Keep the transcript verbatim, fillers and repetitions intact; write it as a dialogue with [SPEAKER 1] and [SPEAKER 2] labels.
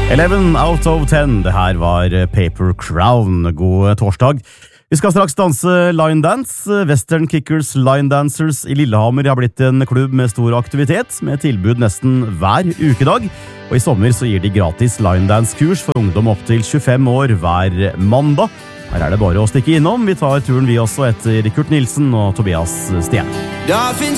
[SPEAKER 1] eleven out of ten. Det her var Paper Crown. God torsdag. Vi skal straks danse line dance. Western Kickers Line Dancers i Lillehammer har blitt en klubb med stor aktivitet, med tilbud nesten hver ukedag. Og i sommer så gir de gratis line dance-kurs for ungdom opp til tjuefem år hver mandag. Her er det bare å stikke innom. Vi tar turen vi også etter Kurt Nilsen og Tobias Stien.
[SPEAKER 2] Det finnes